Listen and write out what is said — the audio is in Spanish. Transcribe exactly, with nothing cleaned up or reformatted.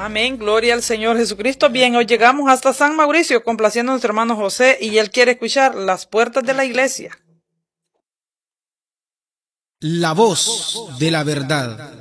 Amén, gloria al Señor Jesucristo. Bien, hoy llegamos hasta San Mauricio, complaciendo a nuestro hermano José, y él quiere escuchar las puertas de la iglesia. La voz de la verdad.